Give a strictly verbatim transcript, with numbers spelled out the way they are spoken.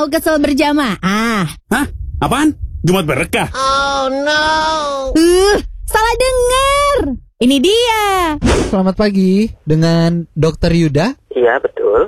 mau kesel berjamaah. Hah? Apaan? Jumat berkah? Oh no. Uh, salah dengar. Ini dia. Selamat pagi dengan Dokter Yuda. Iya, betul.